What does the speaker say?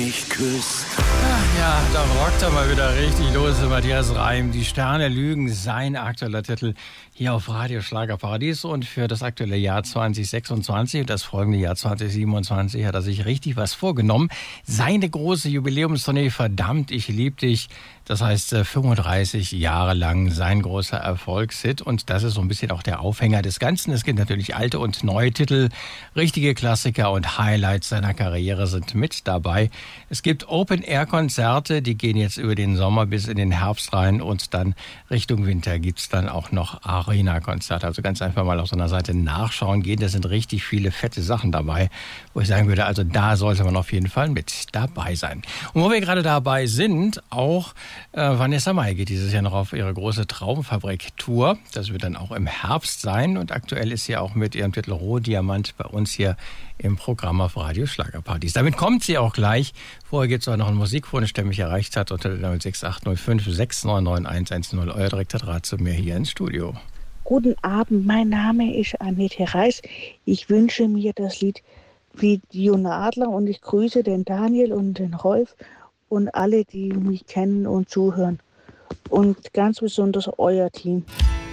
mich küsst. Ach ja, da rockt er mal wieder richtig los, Matthias Reim. Die Sterne lügen, sein aktueller Titel hier auf Radio Schlagerparadies. Und für das aktuelle Jahr 2026 und das folgende Jahr 2027 hat er sich richtig was vorgenommen. Seine große Jubiläumstournee Verdammt, ich lieb dich. Das heißt 35 Jahre lang sein großer Erfolgshit. Und das ist so ein bisschen auch der Aufhänger des Ganzen. Es gibt natürlich alte und neue Titel. Richtige Klassiker und Highlights seiner Karriere sind mit dabei. Es gibt Open-Air-Konzerte, die gehen jetzt über den Sommer bis in den Herbst rein. Und dann Richtung Winter gibt's dann auch noch Arena-Konzerte. Also ganz einfach mal auf so einer Seite nachschauen gehen. Da sind richtig viele fette Sachen dabei, wo ich sagen würde, also da sollte man auf jeden Fall mit dabei sein. Und wo wir gerade dabei sind, auch Vanessa Mai geht dieses Jahr noch auf ihre große Traumfabrik-Tour. Das wird dann auch im Herbst sein. Und aktuell ist sie auch mit ihrem Titel Rohdiamant bei uns hier im Programm auf Radio Schlagerpartys. Damit kommt sie auch gleich. Vorher gibt es auch noch einen Musikwunsch, der mich erreicht hat unter der 06805 699 110. Euer direkter Draht zu mir hier ins Studio. Guten Abend, mein Name ist Annette Reis. Ich wünsche mir das Lied Video Adler und ich grüße den Daniel und den Rolf und alle, die mich kennen und zuhören. Und ganz besonders euer Team.